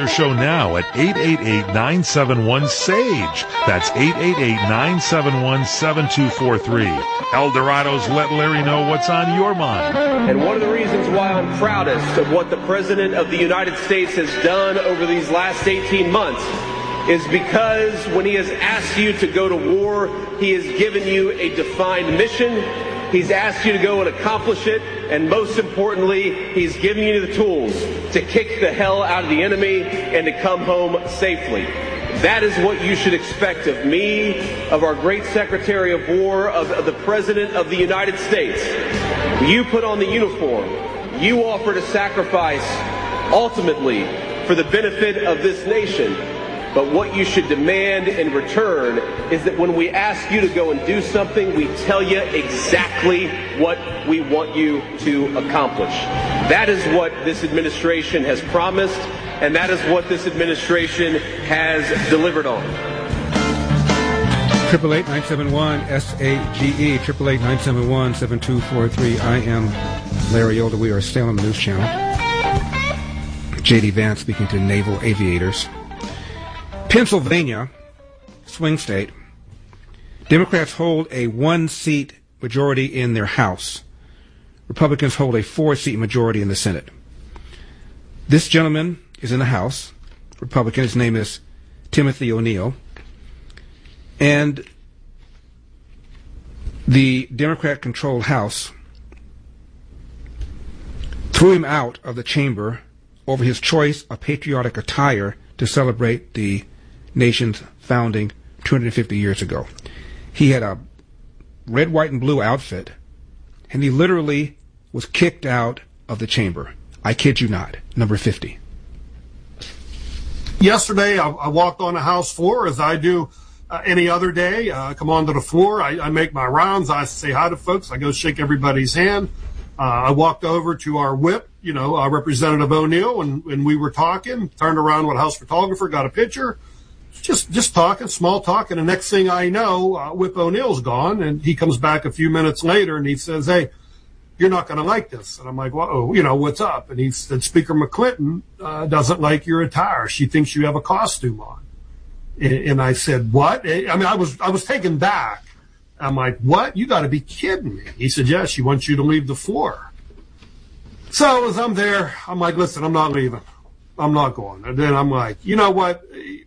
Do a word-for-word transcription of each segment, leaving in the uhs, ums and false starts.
your show now at eight eight eight, nine seven one, SAGE. That's eight eight eight, nine seven one, seven two four three. El Dorado's Let Larry Know What's on Your Mind. And one of the reasons why I'm proudest of what the President of the United States has done over these last eighteen months is because when he has asked you to go to war, he has given you a defined mission. He's asked you to go and accomplish it, and most importantly, he's given you the tools to kick the hell out of the enemy and to come home safely. That is what you should expect of me, of our great Secretary of War, of, of the President of the United States. You put on the uniform. You offer to sacrifice, ultimately, for the benefit of this nation. But what you should demand in return is that when we ask you to go and do something, we tell you exactly what we want you to accomplish. That is what this administration has promised, and that is what this administration has delivered on. Triple eight nine seven one S A G E, triple eight nine seven one seven two four three. I am Larry Elder. We are Salem News Channel. J D Vance speaking to naval aviators. Pennsylvania, swing state, Democrats hold a one-seat majority in their House. Republicans hold a four-seat majority in the Senate. This gentleman is in the House, Republican. His name is Timothy O'Neill. And the Democrat-controlled House threw him out of the chamber over his choice of patriotic attire to celebrate the nation's founding two hundred fifty years ago. He had a red, white, and blue outfit, and he literally was kicked out of the chamber. I kid you not. Number fifty. Yesterday, I, I walked on the House floor as I do uh, any other day. I uh, come onto the floor. I, I make my rounds. I say hi to folks. I go shake everybody's hand. Uh, I walked over to our whip, you know, uh, Representative O'Neill, and, and we were talking, turned around with a House photographer, got a picture. Just just talking, small talk, and the next thing I know, uh, Whip O'Neill's gone, and he comes back a few minutes later, and he says, "Hey, you're not going to like this." And I'm like, "Well, you know, what's up?" And he said, "Speaker McClinton uh, doesn't like your attire. She thinks you have a costume on." And, and I said, "What?" I mean, I was I was taken back. I'm like, "What? You got to be kidding me." He said, "Yes, she wants you to leave the floor." So as I'm there, I'm like, "Listen, I'm not leaving. I'm not going." And then I'm like, "You know what?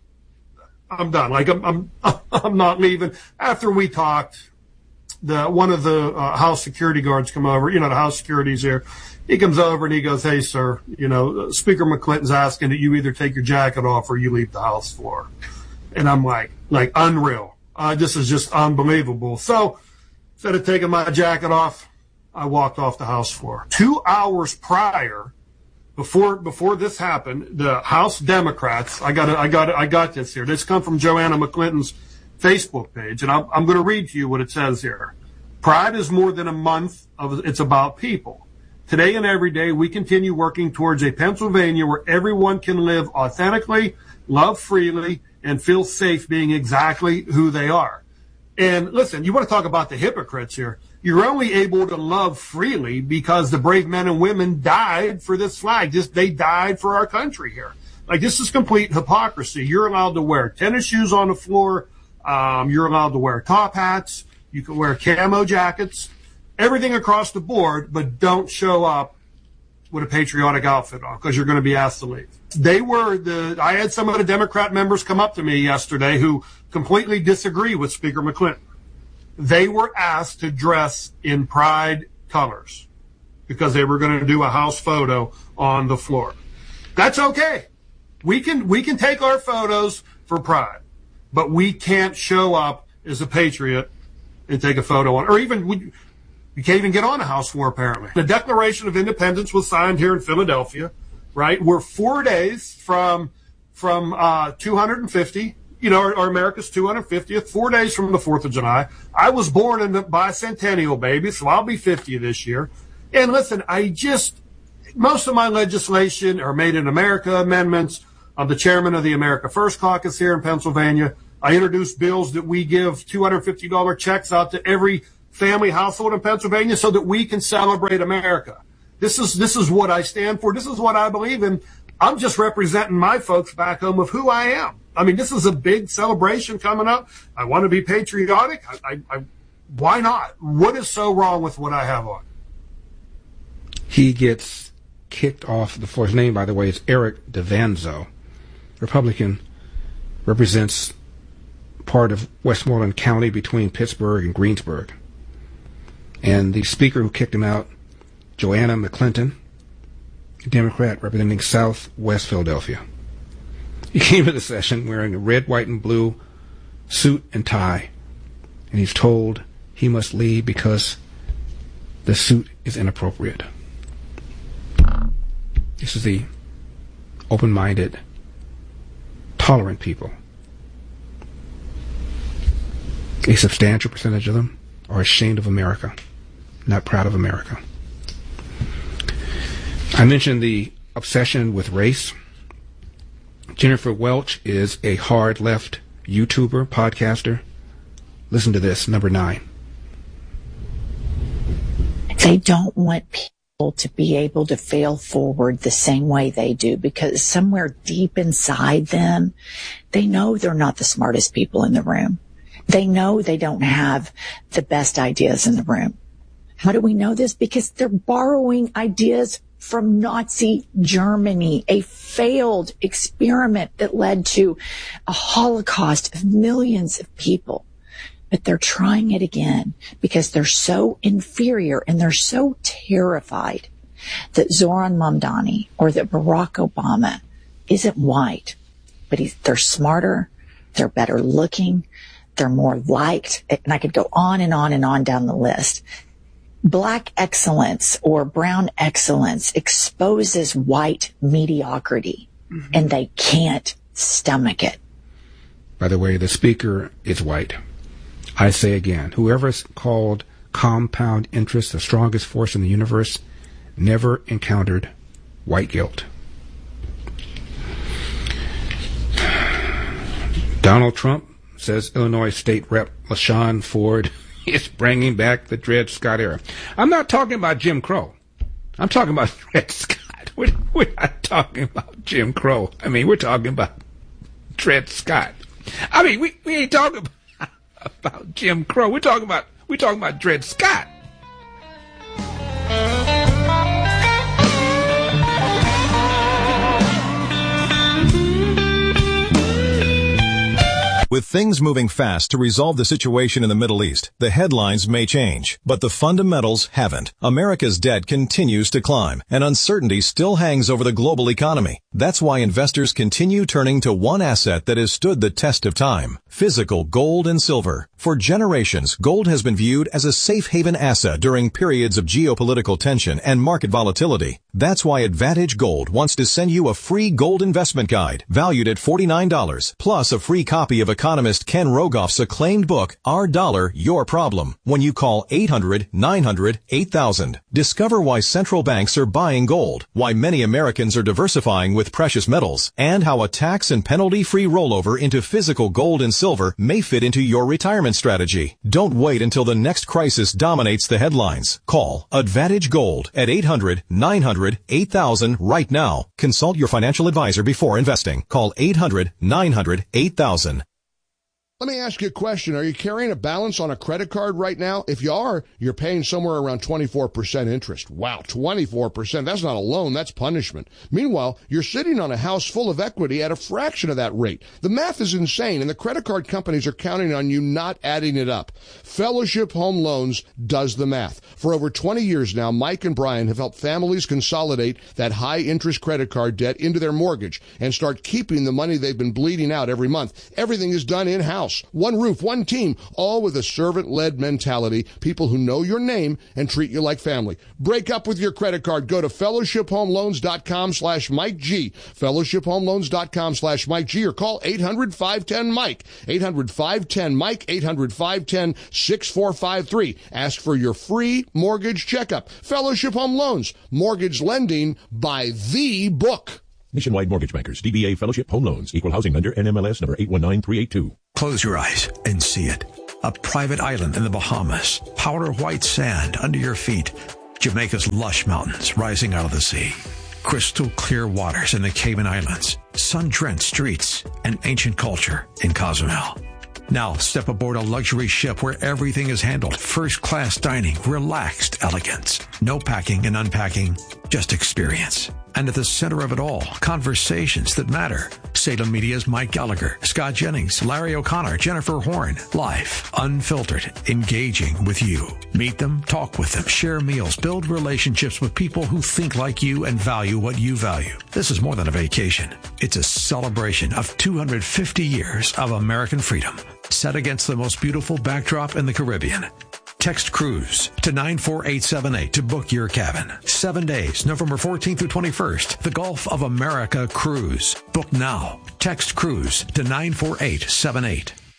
I'm done. Like, I'm, I'm, I'm not leaving." After we talked, the, one of the uh, House security guards come over, you know, the House security's here. He comes over and he goes, "Hey, sir, you know, Speaker McClinton's asking that you either take your jacket off or you leave the House floor." And I'm like, like unreal. Uh, this is just unbelievable. So instead of taking my jacket off, I walked off the House floor. Two hours prior, Before before this happened, the House Democrats, I got I got I got this here. This comes from Joanna McClinton's Facebook page, and I'm, I'm going to read to you what it says here. "Pride is more than a month of it's about people. Today and every day, we continue working towards a Pennsylvania where everyone can live authentically, love freely, and feel safe being exactly who they are." And listen, you want to talk about the hypocrites here. You're only able to love freely because the brave men and women died for this flag. Just they died for our country here. Like, this is complete hypocrisy. You're allowed to wear tennis shoes on the floor. Um, you're allowed to wear top hats. You can wear camo jackets, everything across the board, but don't show up with a patriotic outfit on because you're going to be asked to leave. They were the, I had some of the Democrat members come up to me yesterday who completely disagree with Speaker McClinton. They were asked to dress in pride colors because they were going to do a House photo on the floor. That's okay. We can, we can take our photos for pride, but we can't show up as a patriot and take a photo on, or even we, you can't even get on a House floor, apparently. The Declaration of Independence was signed here in Philadelphia, right? We're four days from, from, uh, two hundred fifty. You know, our, our America's two hundred fiftieth, four days from the fourth of July. I was born in the bicentennial, baby, so I'll be fifty this year. And listen, I just, most of my legislation are Made in America amendments. I'm the chairman of the America First Caucus here in Pennsylvania. I introduced bills that we give two hundred fifty dollars checks out to every family household in Pennsylvania so that we can celebrate America. This is, this is what I stand for. This is what I believe in. I'm just representing my folks back home of who I am. I mean, this is a big celebration coming up. I want to be patriotic. I, I, I, why not? What is so wrong with what I have on? He gets kicked off the floor. His name, by the way, is Eric DeVanzo. Republican, represents part of Westmoreland County between Pittsburgh and Greensburg. And the speaker who kicked him out, Joanna McClinton, Democrat representing Southwest Philadelphia. He came to the session wearing a red, white, and blue suit and tie, and he's told he must leave because the suit is inappropriate. This is the open-minded, tolerant people. A substantial percentage of them are ashamed of America, not proud of America. I mentioned the obsession with race. Jennifer Welch is a hard left YouTuber, podcaster. Listen to this, number nine. They don't want people to be able to fail forward the same way they do, because somewhere deep inside them, they know they're not the smartest people in the room. They know they don't have the best ideas in the room. How do we know this? Because they're borrowing ideas from Nazi Germany, a failed experiment that led to a Holocaust of millions of people. But they're trying it again because they're so inferior and they're so terrified that Zoran Mamdani or that Barack Obama isn't white, but he's, they're smarter, they're better looking, they're more liked, and I could go on and on and on down the list. Black excellence or brown excellence exposes white mediocrity, mm-hmm. and they can't stomach it. By the way, the speaker is white. I say again, whoever's called compound interest the strongest force in the universe never encountered white guilt. Donald Trump says Illinois State Rep LaShawn Ford is bringing back the Dred Scott era. I'm not talking about Jim Crow. I'm talking about Dred Scott. We're, we're not talking about Jim Crow. I mean, we're talking about Dred Scott. I mean, we, we ain't talking about, about Jim Crow. We're talking about we're talking about Dred Scott. With things moving fast to resolve the situation in the Middle East, the headlines may change, but the fundamentals haven't. America's debt continues to climb, and uncertainty still hangs over the global economy. That's why investors continue turning to one asset that has stood the test of time: physical gold and silver. For generations, gold has been viewed as a safe haven asset during periods of geopolitical tension and market volatility. That's why Advantage Gold wants to send you a free gold investment guide valued at forty-nine dollars, plus a free copy of economist Ken Rogoff's acclaimed book, Our Dollar, Your Problem, when you call eight hundred, nine hundred, eight thousand. Discover why central banks are buying gold, why many Americans are diversifying with precious metals, and how a tax and penalty-free rollover into physical gold and silver may fit into your retirement strategy. Don't wait until the next crisis dominates the headlines. Call Advantage Gold at eight hundred, nine hundred, eight thousand right now. Consult your financial advisor before investing. Call eight hundred, nine hundred, eight thousand. Let me ask you a question. Are you carrying a balance on a credit card right now? If you are, you're paying somewhere around twenty-four percent interest. Wow, twenty-four percent. That's not a loan, that's punishment. Meanwhile, you're sitting on a house full of equity at a fraction of that rate. The math is insane, and the credit card companies are counting on you not adding it up. Fellowship Home Loans does the math. For over twenty years now, Mike and Brian have helped families consolidate that high-interest credit card debt into their mortgage and start keeping the money they've been bleeding out every month. Everything is done in-house. One roof, one team, all with a servant-led mentality, people who know your name and treat you like family. Break up with your credit card. Go to fellowshiphomeloans.com slash Mike G, fellowshiphomeloans.com slash Mike G, or call eight hundred, five one zero, Mike, eight hundred, five one zero, Mike, eight hundred, five one zero, six four five three. Ask for your free mortgage checkup. Fellowship Home Loans, mortgage lending by the book. Nationwide Mortgage Bankers, D B A Fellowship Home Loans, Equal Housing Lender, N M L S number eight one nine three eight two. Close your eyes and see it. A private island in the Bahamas, powder white sand under your feet, Jamaica's lush mountains rising out of the sea. crystal clear waters in the Cayman Islands, sun-drenched streets, and ancient culture in Cozumel. Now step aboard a luxury ship where everything is handled. First-class dining, relaxed elegance. No packing and unpacking, just experience. And at the center of it all, conversations that matter. Salem Media's Mike Gallagher, Scott Jennings, Larry O'Connor, Jennifer Horn. Life, unfiltered, engaging with you. Meet them, talk with them, share meals, build relationships with people who think like you and value what you value. This is more than a vacation. It's a celebration of two hundred fifty years of American freedom, set against the most beautiful backdrop in the Caribbean. Text cruise to nine four eight seven eight to book your cabin. Seven days, November fourteenth through twenty-first. The Gulf of America Cruise. Book now. Text cruise to nine four eight seven eight.